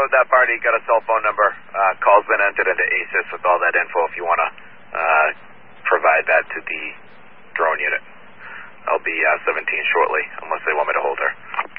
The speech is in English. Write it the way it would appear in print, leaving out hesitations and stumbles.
rode that party, got a cell phone number. Call's been entered into ASIS with all that info if you want to provide that to the drone unit. I'll be 17 shortly, unless they want me to hold her.